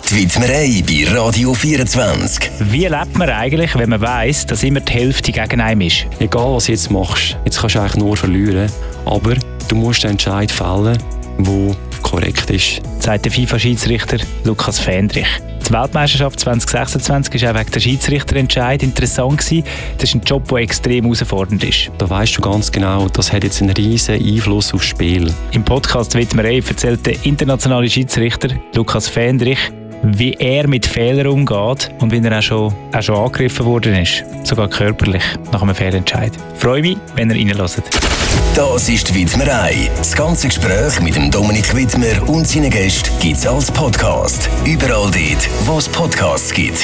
Die Widmerei bei Radio 24. Wie lebt man eigentlich, wenn man weiss, dass immer die Hälfte gegen einen ist? Egal was du jetzt machst, jetzt kannst du eigentlich nur verlieren, aber du musst den Entscheid fällen, der korrekt ist. Sagt der FIFA-Schiedsrichter Lukas Fendrich. Die Weltmeisterschaft 2026 war auch wegen der Schiedsrichterentscheid interessant gewesen. Das ist ein Job, der extrem herausfordernd ist. Da weisst du ganz genau, das hat jetzt einen riesen Einfluss aufs Spiel. Im Podcast «Widmerei» erzählt der internationale Schiedsrichter Lukas Fendrich, wie er mit Fehlern umgeht und wie er auch schon angegriffen worden ist. Sogar körperlich, nach einem Fehlentscheid. Ich freue mich, wenn ihr reinhört. Das ist die Widmerei. Das ganze Gespräch mit dem Dominik Widmer und seinen Gästen gibt es als Podcast. Überall dort, wo es Podcasts gibt.